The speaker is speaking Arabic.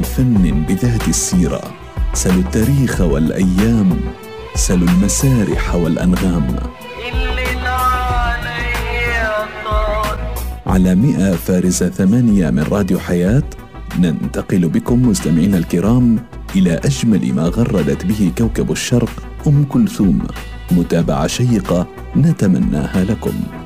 فن بذات السيرة، سلوا التاريخ والأيام، سلوا المسارح والأنغام. على 100 فارزة 8 من راديو حياة ننتقل بكم مستمعينا الكرام إلى أجمل ما غردت به كوكب الشرق أم كلثوم، متابعة شيقة نتمناها لكم.